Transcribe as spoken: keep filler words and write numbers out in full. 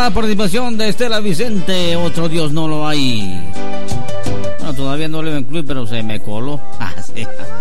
la participación de Estela Vicente, Otro Dios no lo hay. Bueno, todavía no lo iba a incluir, pero se me coló. Ah, sí.